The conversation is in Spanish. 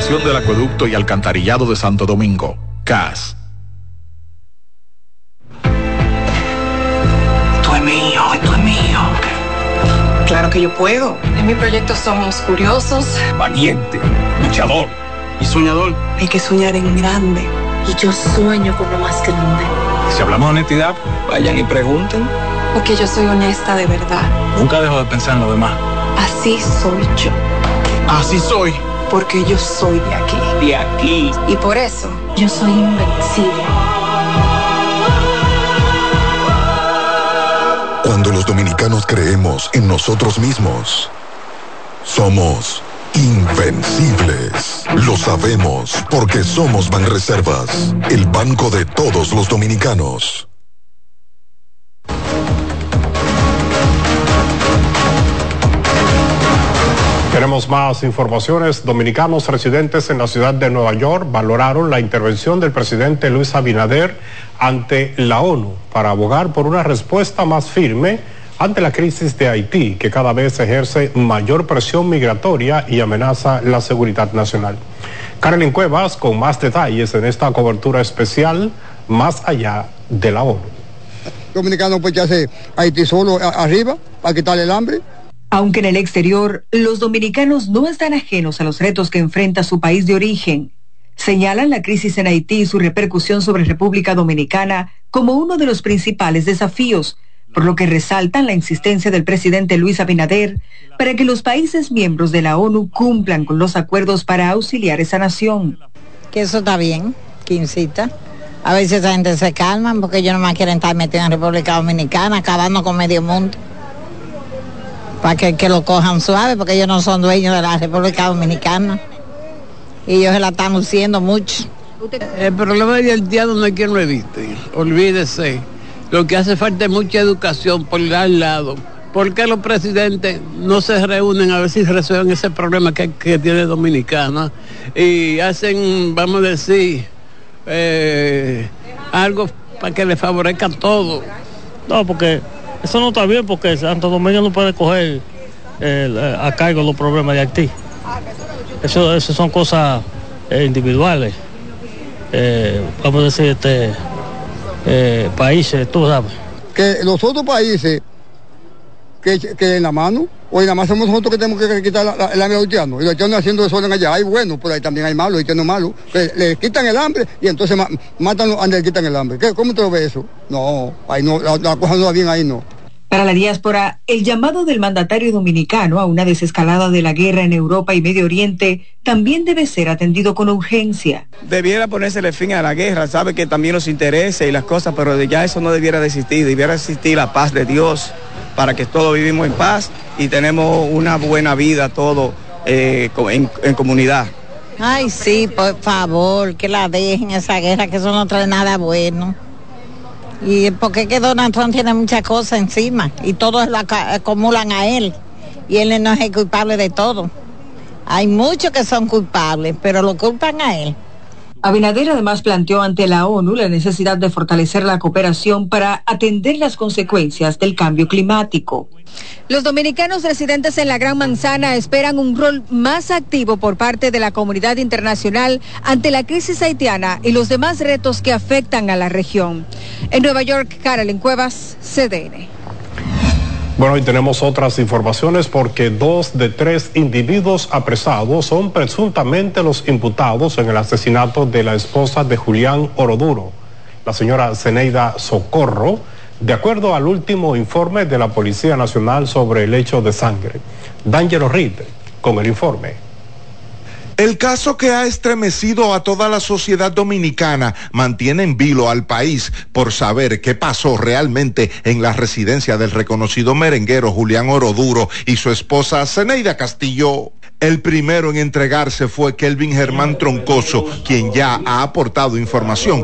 Administración del Acueducto y Alcantarillado de Santo Domingo, CAS. Esto es mío, esto es mío. Claro que yo puedo. En mi proyecto somos curiosos, valiente, luchador y soñador. Hay que soñar en grande. Y yo sueño con lo más grande. Si hablamos de honestidad, vayan y pregunten. Porque yo soy honesta de verdad. Nunca dejo de pensar en lo demás. Así soy yo. Así soy. Porque yo soy de aquí. De aquí. Y por eso, yo soy invencible. Cuando los dominicanos creemos en nosotros mismos, somos invencibles. Lo sabemos porque somos Banreservas, el banco de todos los dominicanos. Tenemos más informaciones. Dominicanos residentes en la ciudad de Nueva York valoraron la intervención del presidente Luis Abinader ante la ONU para abogar por una respuesta más firme ante la crisis de Haití, que cada vez ejerce mayor presión migratoria y amenaza la seguridad nacional. Carolyn Cuevas con más detalles en esta cobertura especial Más allá de la ONU. Dominicano pues ya hace Haití solo arriba para quitarle el hambre. Aunque en el exterior, los dominicanos no están ajenos a los retos que enfrenta su país de origen. Señalan la crisis en Haití y su repercusión sobre República Dominicana como uno de los principales desafíos, por lo que resaltan la insistencia del presidente Luis Abinader para que los países miembros de la ONU cumplan con los acuerdos para auxiliar esa nación. Que eso está bien, que incita. A veces esa gente se calman porque ellos no más quieren estar metidos en República Dominicana, acabando con medio mundo. Para que lo cojan suave, porque ellos no son dueños de la República Dominicana. Y ellos se la están luciendo mucho. El problema del haitiano no hay quien lo evite, olvídese. Lo que hace falta es mucha educación por al lado. ¿Por qué los presidentes no se reúnen a ver si resuelven ese problema que tiene Dominicana? Y hacen, vamos a decir, algo para que le favorezcan todo. No, porque eso no está bien, porque Santo Domingo no puede coger a cargo los problemas de Haití. Eso son cosas individuales. Vamos a decir, países, tú sabes. Que los otros países que en la mano, o en la mano somos nosotros que tenemos que quitar el hambre haitiano. Y los haitianos haciendo desorden allá. Hay bueno, pero ahí también hay malos, haitianos malos. Que le quitan el hambre y entonces matan a donde le quitan el hambre. ¿Cómo te lo ves eso? No, ahí no, la cosa no va bien ahí, no. Para la diáspora, el llamado del mandatario dominicano a una desescalada de la guerra en Europa y Medio Oriente también debe ser atendido con urgencia. Debiera ponérsele fin a la guerra, sabe que también nos interesa y las cosas, pero ya eso no debiera de existir, debiera existir la paz de Dios para que todos vivimos en paz y tenemos una buena vida todos en comunidad. Ay, sí, por favor, que la dejen esa guerra, que eso no trae nada bueno. Y porque que Donald Trump tiene muchas cosas encima y todos lo acumulan a él y él no es el culpable de todo. Hay muchos que son culpables, pero lo culpan a él. Abinader además planteó ante la ONU la necesidad de fortalecer la cooperación para atender las consecuencias del cambio climático. Los dominicanos residentes en la Gran Manzana esperan un rol más activo por parte de la comunidad internacional ante la crisis haitiana y los demás retos que afectan a la región. En Nueva York, Carolyn Cuevas, CDN. Bueno, y tenemos otras informaciones porque 2 de 3 individuos apresados son presuntamente los imputados en el asesinato de la esposa de Julián Oroduro, la señora Zeneida Socorro, de acuerdo al último informe de la Policía Nacional sobre el hecho de sangre. D'Angelo Reed con el informe. El caso que ha estremecido a toda la sociedad dominicana mantiene en vilo al país por saber qué pasó realmente en la residencia del reconocido merenguero Julián Oroduro y su esposa Zeneida Castillo. El primero en entregarse fue Kelvin Germán Troncoso, quien ya ha aportado información